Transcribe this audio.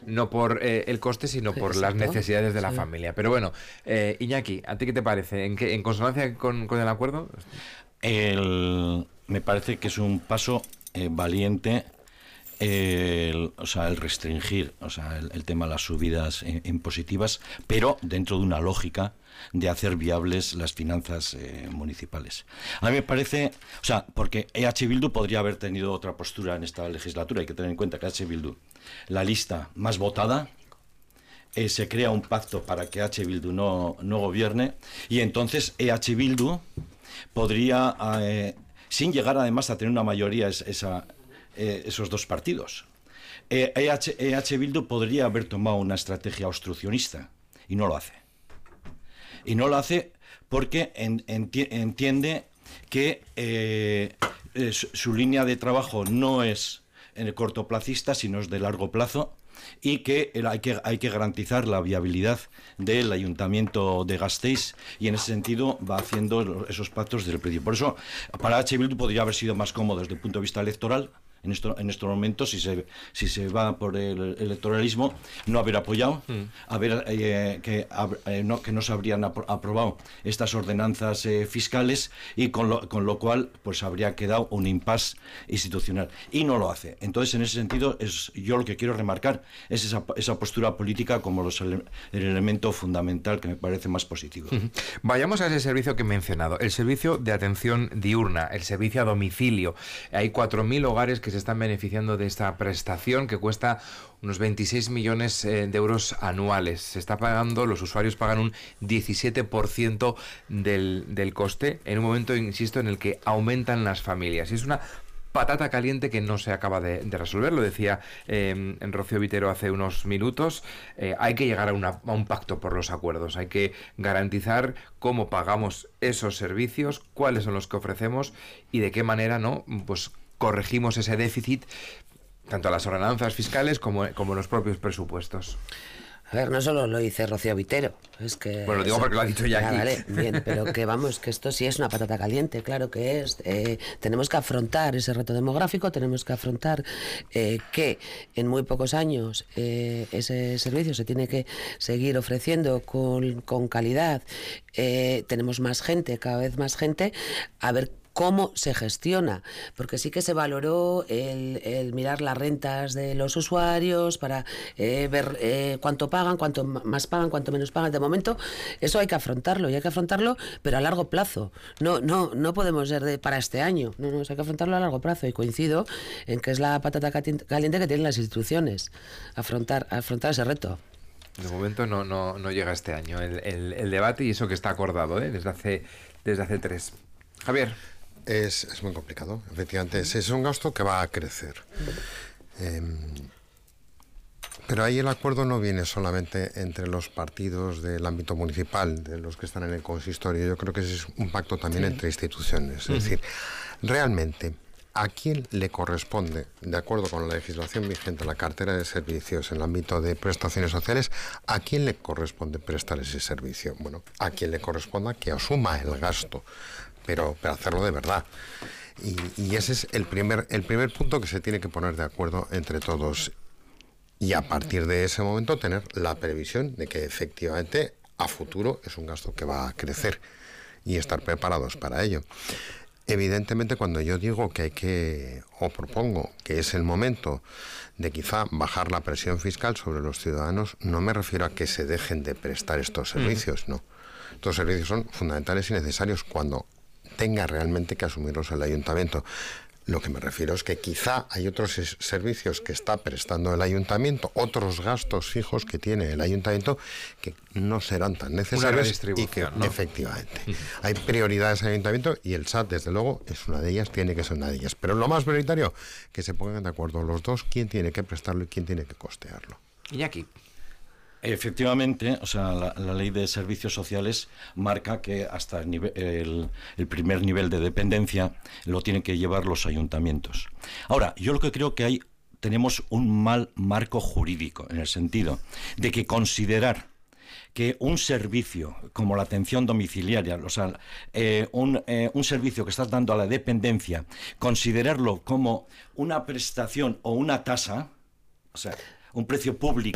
no por el coste, sino por las necesidades de la familia. Pero bueno, Iñaki, ¿a ti qué te parece? ¿En consonancia con el acuerdo? Me parece que es un paso valiente el restringir el tema de las subidas impositivas, pero dentro de una lógica de hacer viables las finanzas municipales. A mí me parece, porque EH Bildu podría haber tenido otra postura en esta legislatura. Hay que tener en cuenta que EH Bildu, la lista más votada, se crea un pacto para que EH Bildu no gobierne, y entonces EH Bildu podría, sin llegar además a tener una mayoría esos dos partidos, EH Bildu podría haber tomado una estrategia obstruccionista, y no lo hace. Y no lo hace porque entiende que su línea de trabajo no es en el cortoplacista, sino es de largo plazo, y que hay que garantizar la viabilidad del Ayuntamiento de Gasteiz, y en ese sentido va haciendo esos pactos desde el principio. Por eso, para H. Bildu podría haber sido más cómodo desde el punto de vista electoral, en estos momentos, si se va por el electoralismo, no haber apoyado, que no se habrían aprobado estas ordenanzas fiscales, y con lo cual pues habría quedado un impasse institucional, y no lo hace. Entonces, en ese sentido, yo lo que quiero remarcar es esa postura política como el elemento fundamental que me parece más positivo. Vayamos a ese servicio que he mencionado, el servicio de atención diurna, el servicio a domicilio. Hay 4.000 hogares que se están beneficiando de esta prestación, que cuesta unos 26 millones de euros anuales. Se está pagando, los usuarios pagan un 17% del coste, en un momento, insisto, en el que aumentan las familias. Y es una patata caliente que no se acaba de resolver. Lo decía Rocío Vitero hace unos minutos. Hay que llegar a un pacto por los acuerdos. Hay que garantizar cómo pagamos esos servicios, cuáles son los que ofrecemos y de qué manera pues corregimos ese déficit, tanto a las ordenanzas fiscales como en los propios presupuestos. A ver, no solo lo dice Rocío Vitero, es que... Bueno, lo digo porque lo ha dicho ya aquí. Vale, bien, pero que esto sí es una patata caliente, claro que es. Tenemos que afrontar ese reto demográfico, tenemos que afrontar que en muy pocos años ese servicio se tiene que seguir ofreciendo con calidad. Tenemos más gente, cada vez más gente, a ver cómo se gestiona, porque sí que se valoró el mirar las rentas de los usuarios para ver cuánto pagan, cuánto más pagan, cuánto menos pagan. De momento eso hay que afrontarlo, pero a largo plazo. No podemos ser para este año, no, hay que afrontarlo a largo plazo, y coincido en que es la patata caliente que tienen las instituciones, afrontar ese reto. De momento no llega este año el debate, y eso que está acordado desde hace 3. Javier. Es muy complicado, efectivamente. Es un gasto que va a crecer. Pero ahí el acuerdo no viene solamente entre los partidos del ámbito municipal, de los que están en el consistorio. Yo creo que es un pacto también entre instituciones. Es decir, realmente, ¿a quién le corresponde, de acuerdo con la legislación vigente, la cartera de servicios en el ámbito de prestaciones sociales, a quién le corresponde prestar ese servicio? Bueno, a quien le corresponda que asuma el gasto, pero hacerlo de verdad. Y ese es el primer punto que se tiene que poner de acuerdo entre todos. Y a partir de ese momento tener la previsión de que efectivamente a futuro es un gasto que va a crecer y estar preparados para ello. Evidentemente, cuando yo digo que o propongo que es el momento de quizá bajar la presión fiscal sobre los ciudadanos, no me refiero a que se dejen de prestar estos servicios, no. Estos servicios son fundamentales y necesarios cuando tenga realmente que asumirlos el ayuntamiento. Lo que me refiero es que quizá hay otros servicios que está prestando el ayuntamiento, otros gastos fijos que tiene el ayuntamiento que no serán tan necesarios y que efectivamente hay prioridades en el ayuntamiento, y el SAT desde luego es una de ellas, tiene que ser una de ellas. Pero lo más prioritario, que se pongan de acuerdo los dos quién tiene que prestarlo y quién tiene que costearlo. Y aquí efectivamente, la ley de servicios sociales marca que hasta el primer nivel de dependencia lo tienen que llevar los ayuntamientos. Ahora, yo lo que creo que tenemos un mal marco jurídico, en el sentido de que considerar que un servicio como la atención domiciliaria, un servicio que estás dando a la dependencia, considerarlo como una prestación o una tasa, un precio público